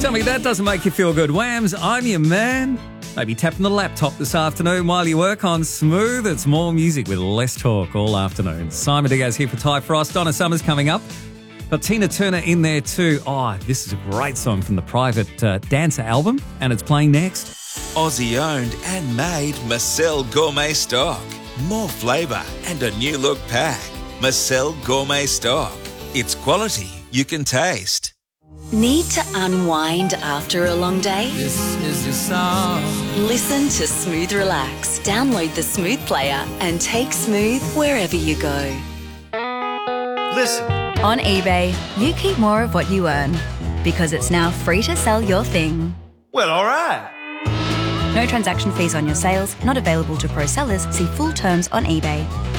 Tell me that doesn't make you feel good. Whams, I'm your man. Maybe tapping the laptop this afternoon while you work on Smooth. It's more music with less talk all afternoon. Simon Diaz here for Ty Frost. Donna Summer's coming up. Got Tina Turner in there too. Oh, this is a great song from the Private Dancer album, and it's playing next. Aussie owned and made Marcel Gourmet Stock. More flavour and a new look pack. Marcel Gourmet Stock. It's quality you can taste. Need to unwind after a long day? This is your song. Listen to Smooth Relax. Download the Smooth player and take Smooth wherever you go. Listen. On eBay, you keep more of what you earn because it's now free to sell your thing. Well, all right. No transaction fees on your sales, not available to pro sellers. See full terms on eBay.